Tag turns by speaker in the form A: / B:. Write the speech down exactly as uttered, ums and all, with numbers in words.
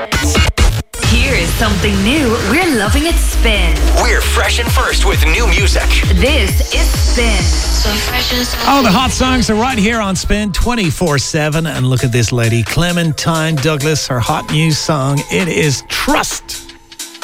A: Here is something new. We're loving it Spin.
B: We're fresh and first with new music.
A: This is Spin. So fresh and so
C: Oh, the hot songs are right here on Spin twenty-four seven. And look at this lady, Clementine Douglas, her hot new song. It is Trust.